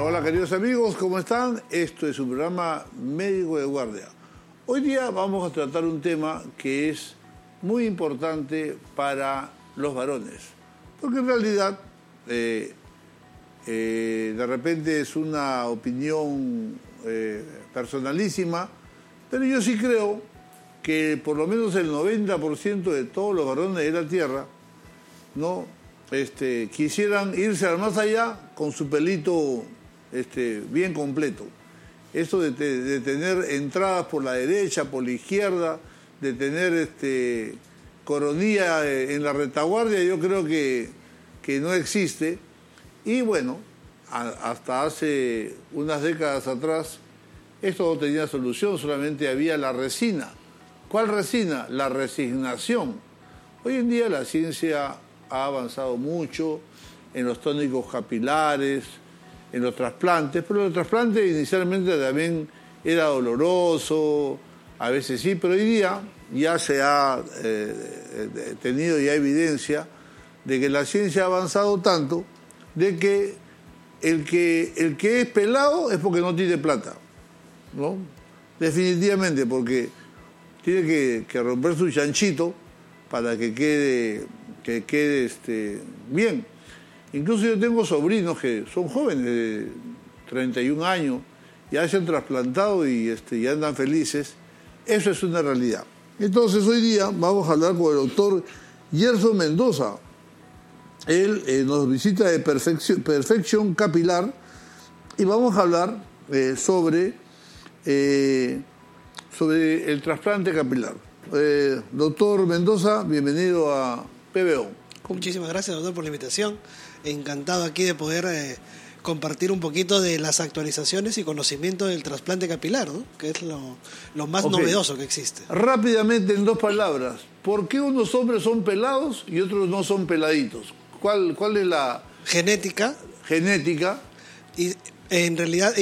Hola queridos amigos, ¿cómo están? Esto es un programa Médico de Guardia. Hoy día vamos a tratar un tema que es muy importante para los varones, porque en realidad de repente es una opinión personalísima, pero yo sí creo que por lo menos el 90% de todos los varones de la Tierra, ¿no? Quisieran irse al más allá con su pelito bien completo. Eso de tener entradas por la derecha, por la izquierda, de tener coronilla en la retaguardia, yo creo que no existe. Y bueno, hasta hace unas décadas atrás, esto no tenía solución, solamente había la resina. ¿Cuál resina? La resignación. Hoy en día la ciencia ha avanzado mucho en los tónicos capilares, en los trasplantes, pero el trasplante inicialmente también era doloroso, a veces sí, pero hoy día ya se ha tenido ya evidencia de que la ciencia ha avanzado tanto de que el que es pelado es porque no tiene plata, ¿no? Definitivamente, porque tiene que romper su chanchito para que quede bien. Incluso yo tengo sobrinos que son jóvenes de 31 años, ya se han trasplantado y andan felices. Eso es una realidad. Entonces hoy día vamos a hablar con el doctor Gerson Mendoza. Él nos visita de Perfection Capilar y vamos a hablar sobre el trasplante capilar. Doctor Mendoza, bienvenido a PBO. Muchísimas gracias, doctor, por la invitación. Encantado aquí de poder compartir un poquito de las actualizaciones y conocimiento del trasplante capilar, ¿no? Que es lo más novedoso que existe. Rápidamente, en 2 palabras, ¿por qué unos hombres son pelados y otros no son peladitos? ¿Cuál es la genética? Y en realidad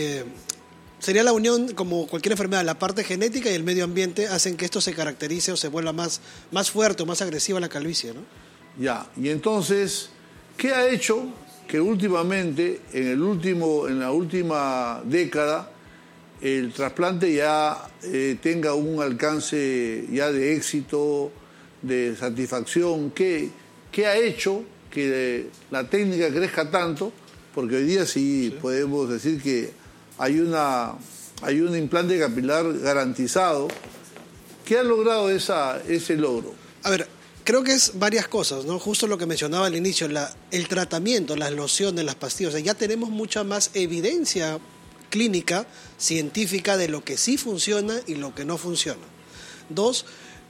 sería la unión, como cualquier enfermedad, la parte genética y el medio ambiente hacen que esto se caracterice o se vuelva más fuerte o más agresiva la calvicie, ¿no? Ya, y entonces, ¿qué ha hecho que últimamente, en la última década, el trasplante ya tenga un alcance ya de éxito, de satisfacción? ¿Qué ha hecho que la técnica crezca tanto? Porque hoy día sí podemos decir que hay un implante capilar garantizado. ¿Qué ha logrado ese logro? A ver, creo que es varias cosas, ¿no? Justo lo que mencionaba al inicio, el tratamiento, las lociones, las pastillas. O sea, ya tenemos mucha más evidencia clínica, científica, de lo que sí funciona y lo que no funciona. 2,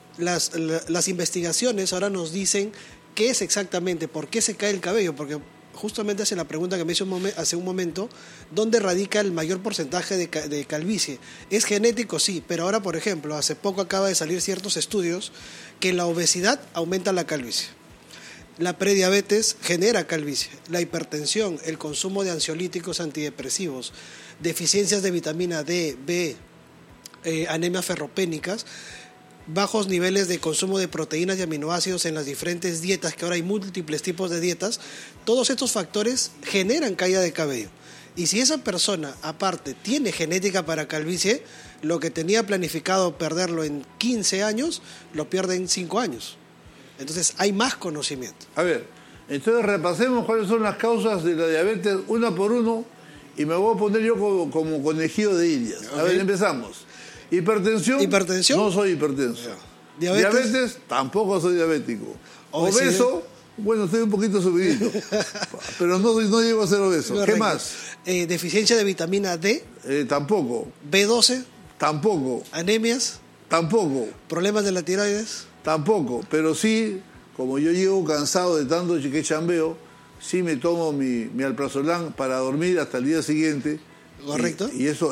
las investigaciones ahora nos dicen qué es exactamente, por qué se cae el cabello, porque justamente hace la pregunta que me hizo hace un momento, ¿dónde radica el mayor porcentaje de calvicie? ¿Es genético? Sí, pero ahora, por ejemplo, hace poco acaba de salir ciertos estudios que la obesidad aumenta la calvicie. La prediabetes genera calvicie. La hipertensión, el consumo de ansiolíticos antidepresivos, deficiencias de vitamina D, B, anemias ferropénicas, bajos niveles de consumo de proteínas y aminoácidos en las diferentes dietas, que ahora hay múltiples tipos de dietas, todos estos factores generan caída de cabello. Y si esa persona, aparte, tiene genética para calvicie, lo que tenía planificado perderlo en 15 años, lo pierde en 5 años. Entonces hay más conocimiento. A ver, entonces repasemos cuáles son las causas de la diabetes una por uno y me voy a poner yo como conejillo de indias. Okay. A ver, empezamos. ¿Hipertensión? No soy hipertenso. ¿Diabetes? Tampoco soy diabético. ¿Obeso? Bueno, estoy un poquito subidito, pero no llego a ser obeso. Correcto. ¿Qué más? ¿Deficiencia de vitamina D? Tampoco. ¿B12? Tampoco. ¿Anemias? Tampoco. ¿Problemas de la tiroides? Tampoco, pero sí, como yo llego cansado de tanto que chambeo, sí me tomo mi alprazolam para dormir hasta el día siguiente. Correcto. Y eso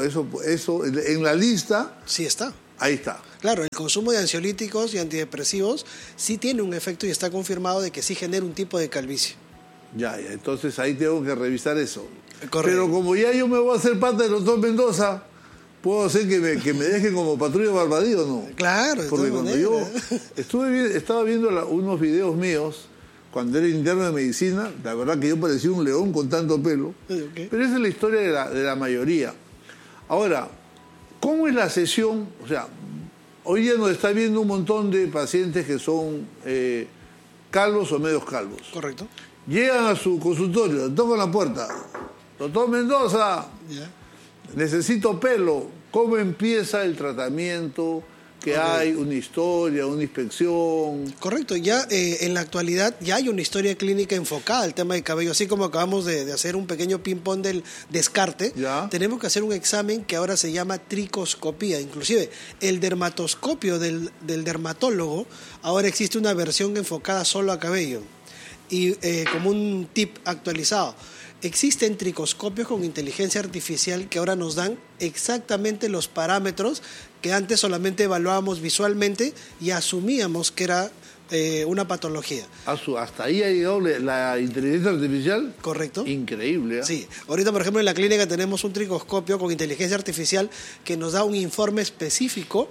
en la lista... Sí está. Ahí está. Claro, el consumo de ansiolíticos y antidepresivos sí tiene un efecto y está confirmado de que sí genera un tipo de calvicie. Ya, entonces ahí tengo que revisar eso. Correcto. Pero como ya yo me voy a hacer pata del doctor Mendoza, ¿puedo hacer que me dejen como patrulla Barbadillo o no? Claro, de porque todas cuando maneras. yo estaba viendo unos videos míos cuando era interno de medicina, la verdad que yo parecía un león con tanto pelo. Okay. Pero esa es la historia de la mayoría. Ahora, ¿cómo es la sesión? O sea, hoy día nos está viendo un montón de pacientes que son calvos o medios calvos. Correcto. Llegan a su consultorio, tocan la puerta. Doctor Mendoza, necesito pelo. ¿Cómo empieza el tratamiento? Que hay una historia, una inspección. Correcto, ya en la actualidad ya hay una historia clínica enfocada al tema del cabello, así como acabamos de hacer un pequeño ping-pong del descarte, tenemos que hacer un examen que ahora se llama tricoscopía. Inclusive el dermatoscopio del dermatólogo, ahora existe una versión enfocada solo a cabello. Y como un tip actualizado, existen tricoscopios con inteligencia artificial que ahora nos dan exactamente los parámetros que antes solamente evaluábamos visualmente y asumíamos que era una patología. ¿Hasta ahí ha llegado la inteligencia artificial? Correcto. Increíble, ¿eh? Sí. Ahorita, por ejemplo, en la clínica tenemos un tricoscopio con inteligencia artificial que nos da un informe específico,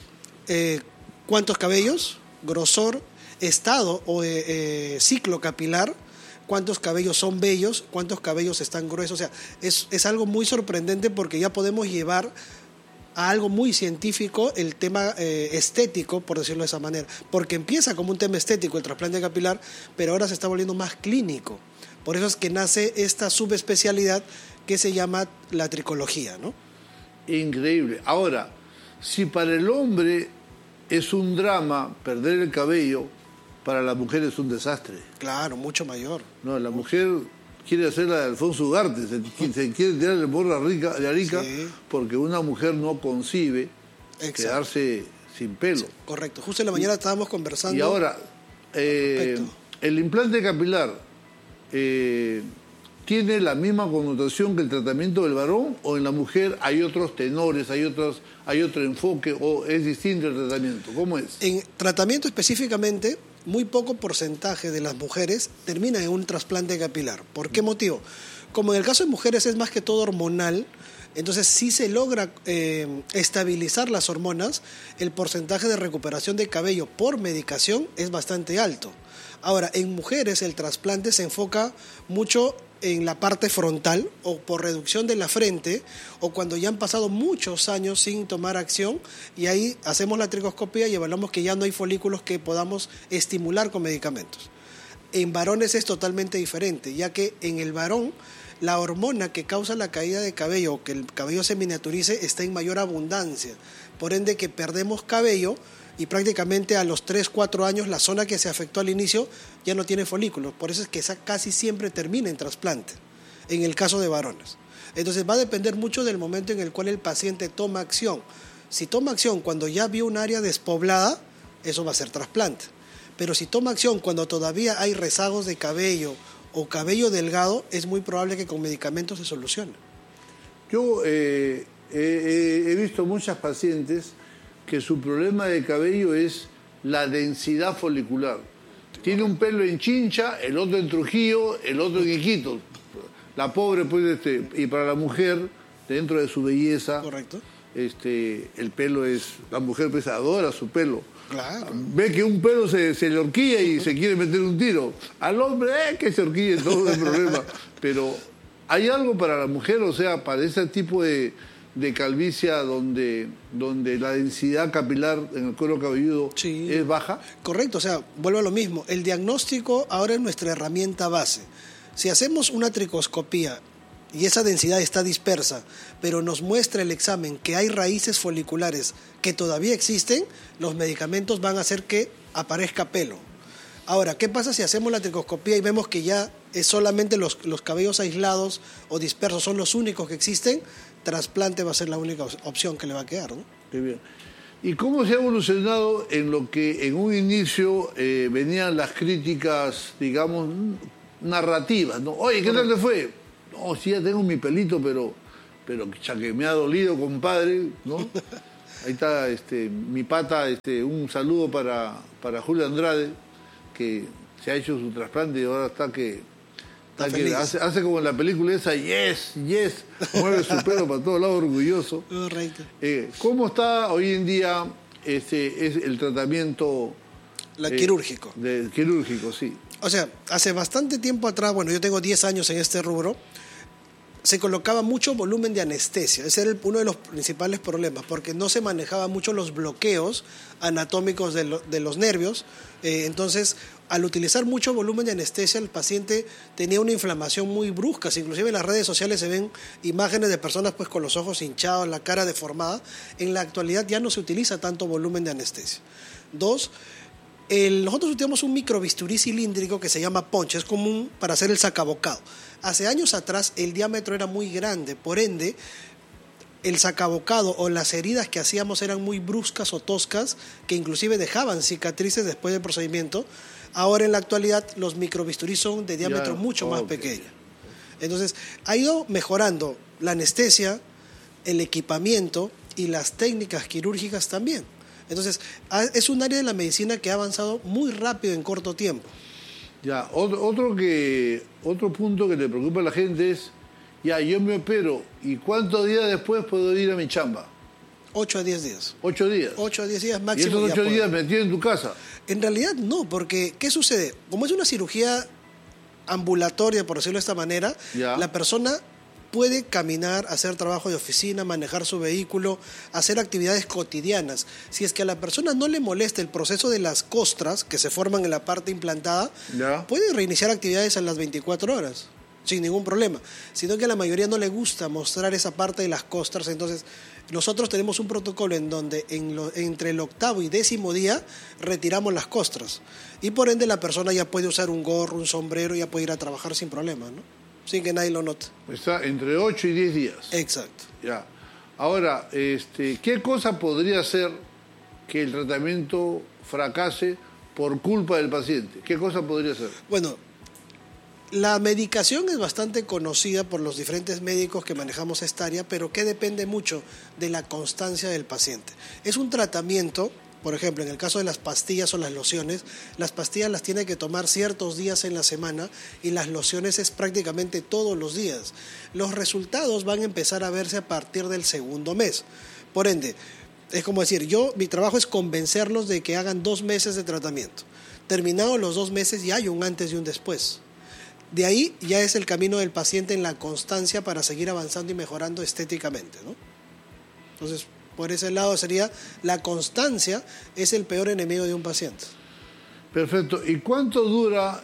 cuántos cabellos, grosor, estado o ciclo capilar, cuántos cabellos son bellos, cuántos cabellos están gruesos. O sea, es algo muy sorprendente porque ya podemos llevar a algo muy científico el tema estético, por decirlo de esa manera. Porque empieza como un tema estético el trasplante capilar, pero ahora se está volviendo más clínico. Por eso es que nace esta subespecialidad que se llama la tricología, ¿no? Increíble. Ahora, si para el hombre es un drama perder el cabello, para la mujer es un desastre. Claro, mucho mayor. No, la mujer quiere hacer la de Alfonso Ugarte, se quiere tirar el morro de Arica, sí, porque una mujer no concibe quedarse sin pelo. Sí, correcto, justo en la mañana estábamos conversando. Y ahora, el implante capilar tiene la misma connotación que el tratamiento del varón, o en la mujer hay otros tenores, hay otro enfoque, o es distinto el tratamiento. ¿Cómo es? En tratamiento específicamente, muy poco porcentaje de las mujeres termina en un trasplante capilar. ¿Por qué motivo? Como en el caso de mujeres es más que todo hormonal, entonces si se logra estabilizar las hormonas, el porcentaje de recuperación de cabello por medicación es bastante alto. Ahora, en mujeres el trasplante se enfoca mucho en la parte frontal o por reducción de la frente o cuando ya han pasado muchos años sin tomar acción y ahí hacemos la tricoscopía y evaluamos que ya no hay folículos que podamos estimular con medicamentos. En varones es totalmente diferente, ya que en el varón la hormona que causa la caída de cabello o que el cabello se miniaturice está en mayor abundancia, por ende que perdemos cabello y prácticamente a los 3-4 años la zona que se afectó al inicio ya no tiene folículos. Por eso es que esa casi siempre termina en trasplante, en el caso de varones. Entonces va a depender mucho del momento en el cual el paciente toma acción. Si toma acción cuando ya vio un área despoblada, eso va a ser trasplante. Pero si toma acción cuando todavía hay rezagos de cabello o cabello delgado, es muy probable que con medicamentos se solucione. Yo he visto muchas pacientes que su problema de cabello es la densidad folicular. Tiene un pelo en Chincha, el otro en Trujillo, el otro en Iquitos. La pobre, pues, y para la mujer, dentro de su belleza, correcto, el pelo es... La mujer, pues, adora su pelo. Claro. Ve que un pelo se le horquilla y se quiere meter un tiro. Al hombre, que se horquille, todo el problema. Pero hay algo para la mujer, o sea, para ese tipo de calvicie donde la densidad capilar en el cuero cabelludo sí es baja. Correcto, o sea, vuelvo a lo mismo. El diagnóstico ahora es nuestra herramienta base. Si hacemos una tricoscopía y esa densidad está dispersa, pero nos muestra el examen que hay raíces foliculares que todavía existen, los medicamentos van a hacer que aparezca pelo. Ahora, ¿qué pasa si hacemos la tricoscopía y vemos que ya es solamente los cabellos aislados o dispersos son los únicos que existen? Trasplante va a ser la única opción que le va a quedar, ¿no? Qué bien. ¿Y cómo se ha evolucionado en lo que en un inicio venían las críticas, digamos, narrativas, ¿no? Oye, ¿qué tal te fue? No, sí, ya tengo mi pelito, pero ya que me ha dolido, compadre, ¿no? Ahí está mi pata, un saludo para Julio Andrade, que se ha hecho su trasplante y ahora está que hace como en la película esa, yes, mueve su pelo para todos lados, orgulloso. Correcto. ¿Cómo está hoy en día es el tratamiento quirúrgico? Quirúrgico, sí. O sea, hace bastante tiempo atrás, bueno, yo tengo 10 años en este rubro, se colocaba mucho volumen de anestesia. Ese era uno de los principales problemas, porque no se manejaba mucho los bloqueos anatómicos de los nervios. Entonces, al utilizar mucho volumen de anestesia, el paciente tenía una inflamación muy brusca. Inclusive en las redes sociales se ven imágenes de personas pues, con los ojos hinchados, la cara deformada. En la actualidad ya no se utiliza tanto volumen de anestesia. 2, nosotros utilizamos un microbisturí cilíndrico que se llama ponche, es común para hacer el sacabocado. Hace años atrás el diámetro era muy grande, por ende el sacabocado o las heridas que hacíamos eran muy bruscas o toscas, que inclusive dejaban cicatrices después del procedimiento. Ahora en la actualidad los microbisturí son de diámetro mucho más pequeño. Entonces ha ido mejorando la anestesia, el equipamiento y las técnicas quirúrgicas también. Entonces, es un área de la medicina que ha avanzado muy rápido en corto tiempo. Ya, otro punto que le preocupa a la gente es, ya, yo me opero, ¿y cuántos días después puedo ir a mi chamba? 8 a 10 días. 8 días. 8 a 10 días máximo. ¿Y esos 8 días metidos en tu casa? En realidad no, porque ¿qué sucede? Como es una cirugía ambulatoria, por decirlo de esta manera, la persona puede caminar, hacer trabajo de oficina, manejar su vehículo, hacer actividades cotidianas. Si es que a la persona no le molesta el proceso de las costras que se forman en la parte implantada, puede reiniciar actividades a las 24 horas, sin ningún problema. Sino que a la mayoría no le gusta mostrar esa parte de las costras. Entonces, nosotros tenemos un protocolo en donde entre el 8º y 10º día retiramos las costras. Y por ende la persona ya puede usar un gorro, un sombrero, ya puede ir a trabajar sin problema, ¿no? Sin que nadie lo note. Está entre 8 y 10 días. Exacto. Ya. Ahora, ¿qué cosa podría hacer que el tratamiento fracase por culpa del paciente? ¿Qué cosa podría ser? Bueno, la medicación es bastante conocida por los diferentes médicos que manejamos esta área, pero que depende mucho de la constancia del paciente. Es un tratamiento. Por ejemplo, en el caso de las pastillas o las lociones, las pastillas las tiene que tomar ciertos días en la semana y las lociones es prácticamente todos los días. Los resultados van a empezar a verse a partir del 2º mes. Por ende, es como decir, mi trabajo es convencerlos de que hagan 2 meses de tratamiento. Terminados los 2 meses ya hay un antes y un después. De ahí ya es el camino del paciente en la constancia para seguir avanzando y mejorando estéticamente, ¿no? Entonces, por ese lado sería, la constancia es el peor enemigo de un paciente. Perfecto. ¿Y cuánto dura?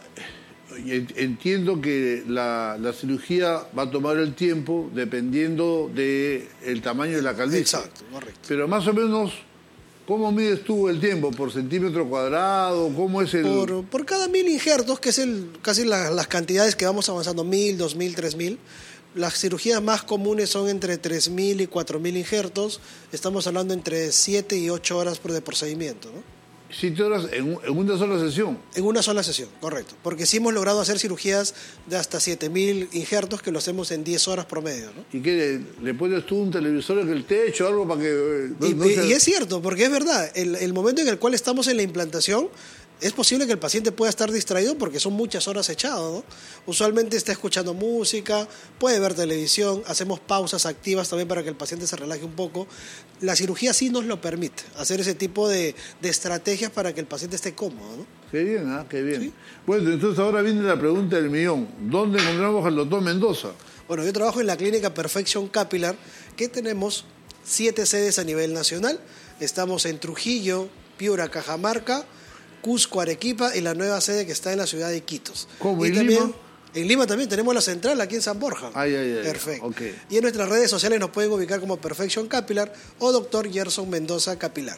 Entiendo que la cirugía va a tomar el tiempo dependiendo del tamaño de la calvicie. Exacto, correcto. Pero más o menos, ¿cómo mides tú el tiempo? ¿Por centímetro cuadrado? ¿Cómo es el...? Por cada 1000 injertos, que es casi las cantidades que vamos avanzando, 1000, 2000, 3000. Las cirugías más comunes son entre 3.000 y 4.000 injertos. Estamos hablando entre 7 y 8 horas de procedimiento, ¿no? 7 horas en una sola sesión. En una sola sesión, correcto. Porque sí hemos logrado hacer cirugías de hasta 7.000 injertos que lo hacemos en 10 horas promedio, ¿no? ¿Y qué? ¿Le pones tú un televisor en el techo o algo para que...? Y es cierto, porque es verdad. El momento en el cual estamos en la implantación, es posible que el paciente pueda estar distraído porque son muchas horas echado, ¿no? Usualmente está escuchando música, puede ver televisión, hacemos pausas activas también para que el paciente se relaje un poco. La cirugía sí nos lo permite, hacer ese tipo de estrategias para que el paciente esté cómodo, ¿no? Qué bien, qué bien. ¿Sí? Bueno, entonces ahora viene la pregunta del millón. ¿Dónde encontramos al doctor Mendoza? Bueno, yo trabajo en la clínica Perfection Capilar, que tenemos 7 sedes a nivel nacional. Estamos en Trujillo, Piura, Cajamarca, Cusco, Arequipa y la nueva sede que está en la ciudad de Iquitos. ¿Cómo? Y ¿En también, Lima? En Lima también tenemos la central aquí en San Borja. Perfecto. Okay. Y en nuestras redes sociales nos pueden ubicar como Perfection Capilar o Dr. Gerson Mendoza Capilar.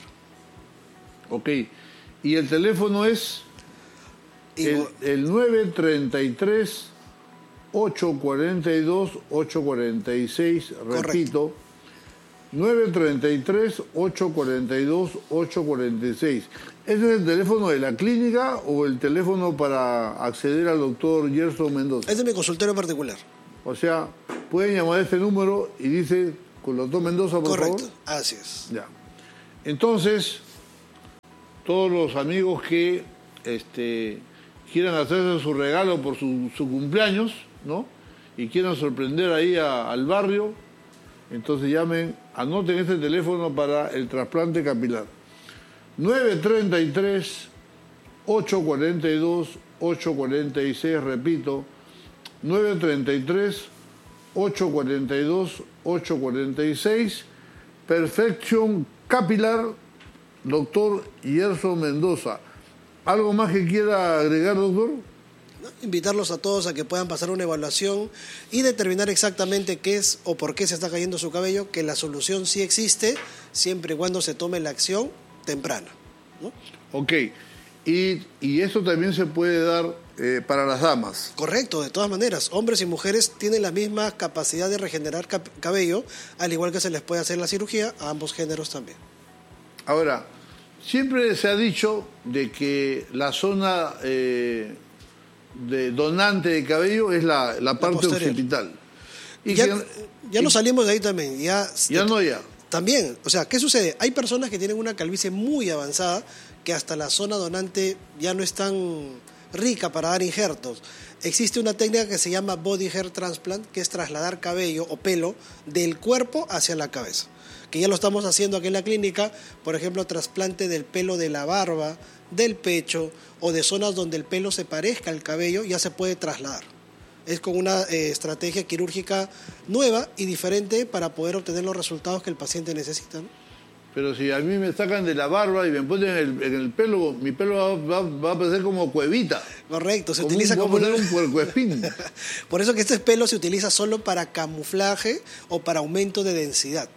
Ok. ¿Y el teléfono es? El 933-842-846. Repito. 933-842-846. ¿Ese es el teléfono de la clínica o el teléfono para acceder al doctor Gerson Mendoza? Es de mi consultorio particular. O sea, pueden llamar a este número y dice, con el doctor Mendoza, por favor. Correcto, así es. Ya. Entonces, todos los amigos que quieran hacerse su regalo por su cumpleaños, ¿no? Y quieran sorprender ahí al barrio, entonces llamen, anoten este teléfono para el trasplante capilar. 933-842-846. 846, repito, 933 842 846. Perfection Capilar, doctor Yerso Mendoza. ¿Algo más que quiera agregar, doctor? Invitarlos a todos a que puedan pasar una evaluación y determinar exactamente qué es o por qué se está cayendo su cabello, que la solución sí existe, siempre y cuando se tome la acción temprana, ¿no? Ok, y eso también se puede dar para las damas. Correcto, de todas maneras, hombres y mujeres tienen la misma capacidad de regenerar cabello, al igual que se les puede hacer la cirugía, a ambos géneros también. Ahora, siempre se ha dicho de que la zona de donante de cabello es la parte posterior. occipital. Y ya nos salimos de ahí también. Ya. También, o sea, ¿qué sucede? Hay personas que tienen una calvicie muy avanzada que hasta la zona donante ya no es tan rica para dar injertos. Existe una técnica que se llama body hair transplant, que es trasladar cabello o pelo del cuerpo hacia la cabeza, que ya lo estamos haciendo aquí en la clínica. Por ejemplo, trasplante del pelo de la barba, del pecho o de zonas donde el pelo se parezca al cabello, ya se puede trasladar. Es con una estrategia quirúrgica nueva y diferente para poder obtener los resultados que el paciente necesita, ¿no? Pero si a mí me sacan de la barba y me ponen en el pelo, mi pelo va a parecer como cuevita. Correcto, se como utiliza como un puercoespín. Por eso que este pelo se utiliza solo para camuflaje o para aumento de densidad.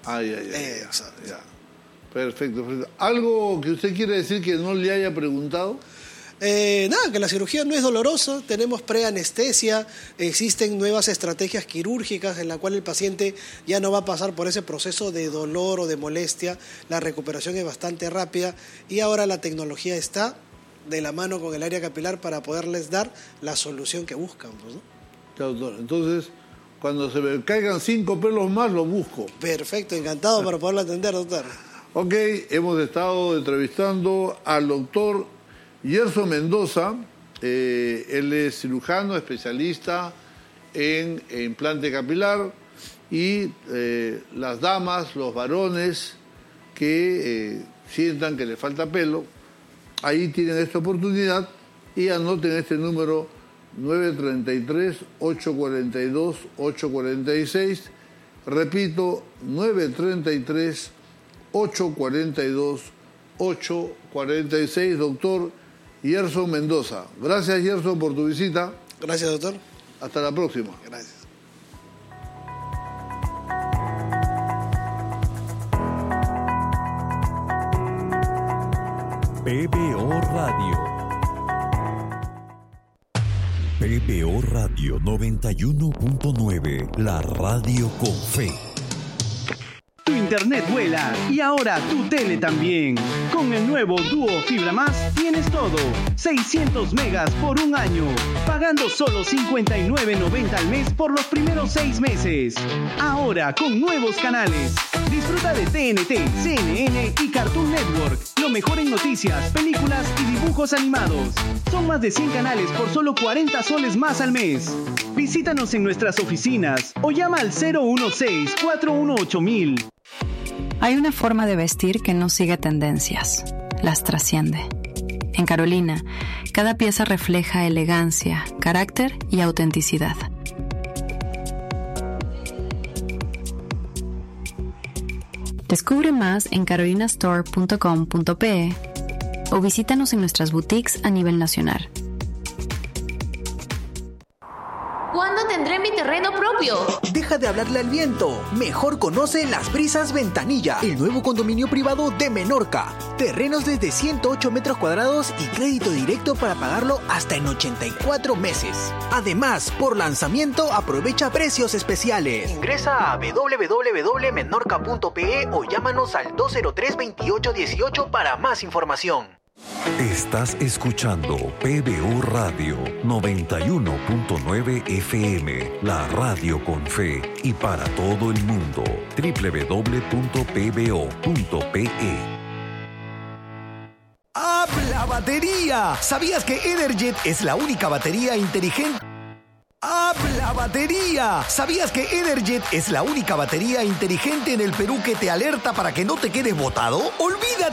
Ya. Perfecto. ¿Algo que usted quiere decir que no le haya preguntado? Nada, que la cirugía no es dolorosa, tenemos preanestesia, existen nuevas estrategias quirúrgicas en la cual el paciente ya no va a pasar por ese proceso de dolor o de molestia, la recuperación es bastante rápida y ahora la tecnología está de la mano con el área capilar para poderles dar la solución que buscan, pues, ¿no? Claro, doctor. Entonces, cuando se me caigan 5 pelos más, los busco. Perfecto, encantado para poderlo atender, doctor. Ok, hemos estado entrevistando al doctor Yerso Mendoza. Él es cirujano, especialista en implante capilar y las damas, los varones que sientan que les falta pelo, ahí tienen esta oportunidad y anoten este número 933-842-846. Repito, 933-842-846, doctor Yerso Mendoza. Gracias, Yerso, por tu visita. Gracias, doctor. Hasta la próxima. Gracias. PBO Radio. PBO Radio 91.9, la radio con fe. Tu internet vuela y ahora tu tele también. Con el nuevo Duo Fibra Más tienes todo. 600 megas por un año, pagando solo $59.90 al mes por los primeros 6 meses. Ahora con nuevos canales. Disfruta de TNT, CNN y Cartoon Network. Lo mejor en noticias, películas y dibujos animados. Son más de 100 canales por solo 40 soles más al mes. Visítanos en nuestras oficinas o llama al 016-418-000. Hay una forma de vestir que no sigue tendencias, las trasciende. En Carolina, cada pieza refleja elegancia, carácter y autenticidad. Descubre más en carolinastore.com.pe o visítanos en nuestras boutiques a nivel nacional. ¿Cuándo tendré mi terreno propio? Deja de hablarle al viento. Mejor conoce Las Brisas Ventanilla, el nuevo condominio privado de Menorca. Terrenos desde 108 metros cuadrados y crédito directo para pagarlo hasta en 84 meses. Además, por lanzamiento aprovecha precios especiales. Ingresa a www.menorca.pe o llámanos al 203-2818 para más información. Estás escuchando PBO Radio 91.9 FM, la radio con fe y para todo el mundo. www.pbo.pe. ¡Habla batería! ¿Sabías que Energet es la única batería inteligente? ¡Habla batería! ¿Sabías que Energet es la única batería inteligente en el Perú que te alerta para que no te quedes botado? ¡Olvídate!